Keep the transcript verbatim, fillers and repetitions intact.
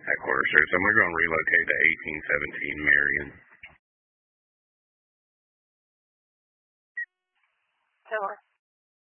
Headquarters service, and we're going to relocate to eighteen seventeen Marion. Sure.